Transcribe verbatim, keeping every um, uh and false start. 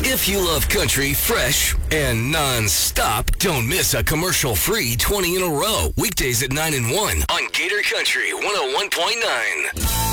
If you love country fresh and non-stop, don't miss a commercial-free twenty in a row. Weekdays at nine and one on Gator Country one oh one point nine.